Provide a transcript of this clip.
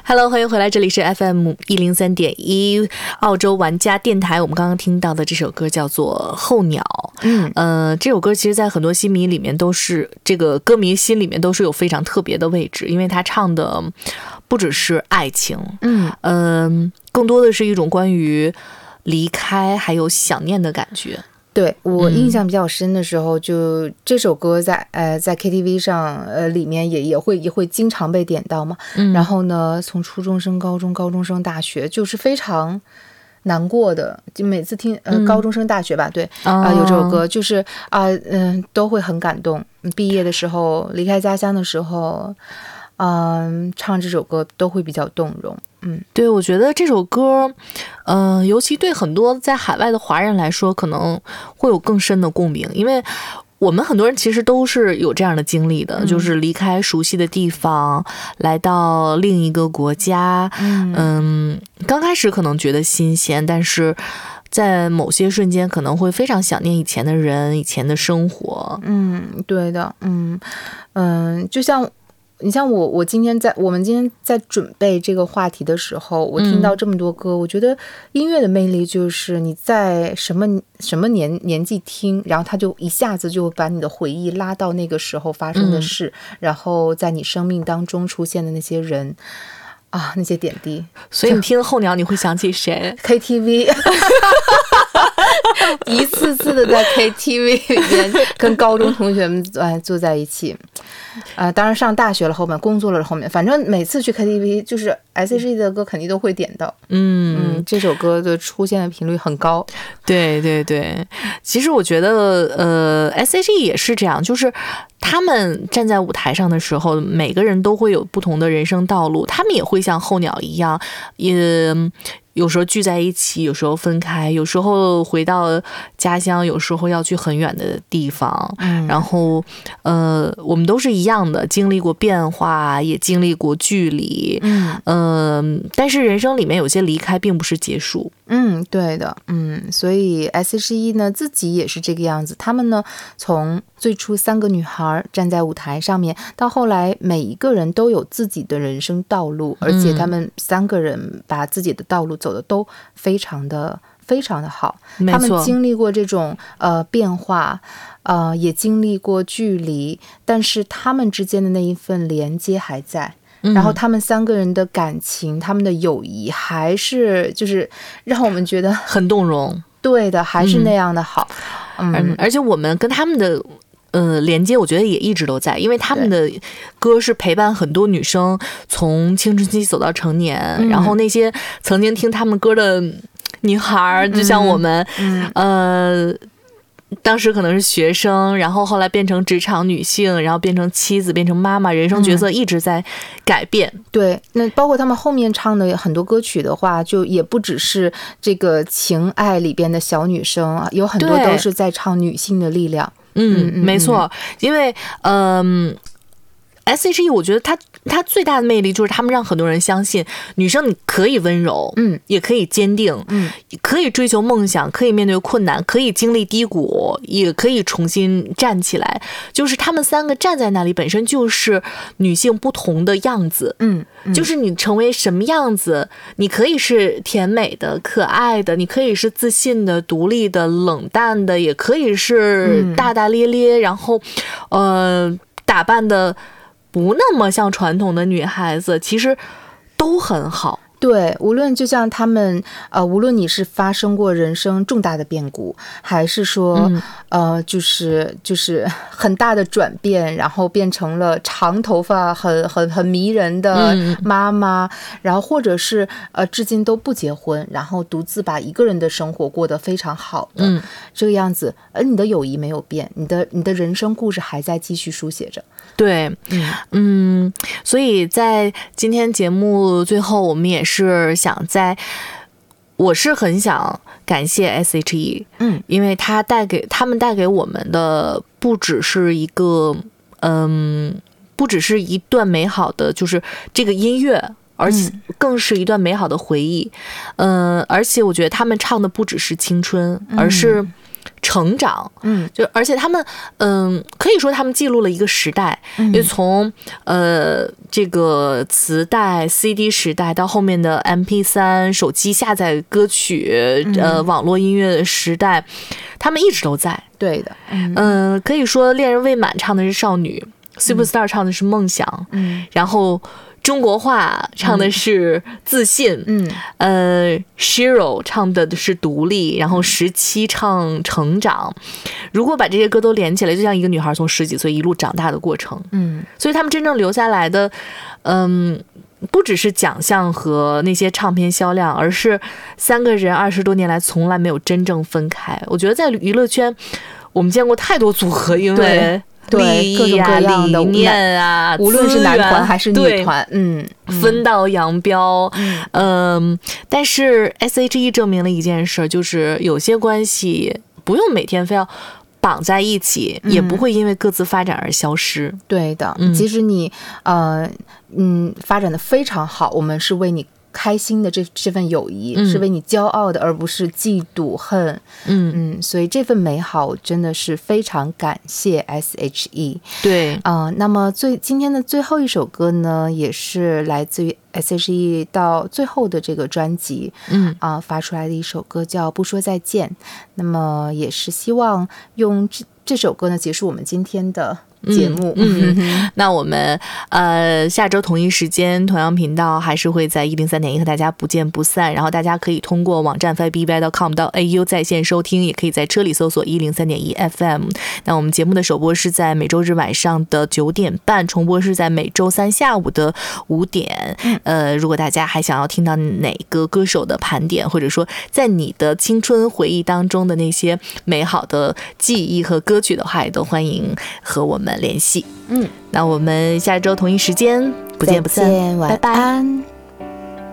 Hello， 欢迎回来，这里是 FM103.1澳洲玩家电台。我们刚刚听到的这首歌叫做《候鸟》。这首歌其实在很多新迷里面都是，这个歌迷心里面都是有非常特别的位置，因为他唱的不只是爱情，更多的是一种关于离开还有想念的感觉。 对，我印象比较深的时候，就这首歌在KTV 上里面也会经常被点到嘛。然后呢，从初中升高中，高中升大学，就是非常难过的，就每次听高中升大学吧，对有这首歌，就是都会很感动。毕业的时候，离开家乡的时候，唱这首歌都会比较动容。 对，我觉得这首歌，尤其对很多在海外的华人来说，可能会有更深的共鸣，因为我们很多人其实都是有这样的经历的，就是离开熟悉的地方，来到另一个国家，刚开始可能觉得新鲜，但是在某些瞬间可能会非常想念以前的人，以前的生活。 对的，就像。你像我们今天在准备这个话题的时候，我听到这么多歌，我觉得音乐的魅力就是你在什么年纪听，然后它就一下子就把你的回忆拉到那个时候发生的事，然后在你生命当中出现的那些人啊，那些点滴。 所以你听候鸟，你会想起谁 ？KTV 一次次的在 KTV 里面跟高中同学们坐在一起，当然上大学了，后面工作了后面，反正每次去 KTV 就是 S.H.E 的歌肯定都会点到。这首歌的出现的频率很高。对对对， 其实我觉得S.H.E 也是这样，就是他们站在舞台上的时候，每个人都会有不同的人生道路，他们也会像候鸟一样，有时候聚在一起，有时候分开，有时候回到家乡，有时候要去很远的地方。然后我们都是一样的，经历过变化，也经历过距离。但是人生里面有些离开并不是结束。 对的。所以 S.H.E 呢自己也是这个样子，他们呢从最初3个女孩站在舞台上面，到后来每一个人都有自己的人生道路，而且他们3个人把自己的道路走的都非常的好。他们经历过这种变化，也经历过距离，但是他们之间的那一份连接还在。然后他们3个人的感情，他们的友谊还是就是让我们觉得很动容。 对的，还是那样的好。 而且我们跟他们的连接我觉得也一直都在，因为他们的歌是陪伴很多女生从青春期走到成年，然后那些曾经听他们歌的女孩，就像我们当时可能是学生，然后后来变成职场女性，然后变成妻子，变成妈妈，人生角色一直在改变。 对，那包括他们后面唱的很多歌曲的话，就也不只是这个情爱里边的小女生啊，有很多都是在唱女性的力量。 没错，因为S.H.E 我觉得他最大的魅力就是他们让很多人相信女生你可以温柔，也可以坚定，可以追求梦想，可以面对困难，可以经历低谷，也可以重新站起来。就是他们3个站在那里本身就是女性不同的样子。就是你成为什么样子，你可以是甜美的、可爱的，你可以是自信的、独立的、冷淡的，也可以是大大咧咧，然后打扮的不那么像传统的女孩子，其实都很好。 对，无论就像他们无论你是发生过人生重大的变故，还是说就是很大的转变，然后变成了长头发很迷人的妈妈，然后或者是至今都不结婚，然后独自把一个人的生活过得非常好的这个样子，而你的友谊没有变，你的人生故事还在继续书写着。 对，所以在今天节目最后，我们也是想我是很想感谢 S.H.E，因为他们带给我们的不只是一段美好的，就是这个音乐，而且更是一段美好的回忆。而且我觉得他们唱的不只是青春，而是成长，就而且他们可以说他们记录了一个时代，因为从这个磁带 CD 时代到后面的 MP3 手机下载歌曲网络音乐的时代，他们一直都在。 对的， 可以说恋人未满唱的是少女，Superstar 唱的是梦想，然后中国话唱的是自信，Shiro 唱的是独立，然后17唱成长。如果把这些歌都连起来，就像一个女孩从10几岁一路长大的过程。所以他们真正留下来的，不只是奖项和那些唱片销量，而是3个人20多年来从来没有真正分开。我觉得在娱乐圈，我们见过太多组合，因为利益啊、理念啊， 无论是男团还是女团， 分道扬镳。但是 S.H.E 证明了一件事，就是有些关系不用每天非要绑在一起，也不会因为各自发展而消失。 对的，即使你发展的非常好，我们是为你开心的这份友谊，是为你骄傲的，而不是嫉妒恨。所以这份美好真的是非常感谢 S.H.E。 对， 那么今天的最后一首歌呢，也是来自于 S.H.E 到最后的这个专辑发出来的一首歌，叫《不说再见》。那么也是希望用这首歌呢结束我们今天的节目。 那我们下周同一时间同样频道还是会在103.1和大家不见不散。然后大家可以通过网站 5bb.com.au 在线收听，也可以在车里搜索103.1 FM。那我们节目的首播是在每周日晚上的9点半，重播是在每周三下午的5点。如果大家还想要听到哪个歌手的盘点，或者说在你的青春回忆当中的那些美好的记忆和歌曲的话，也都欢迎和我们联系。那我们下周同一时间不见不散， 拜拜。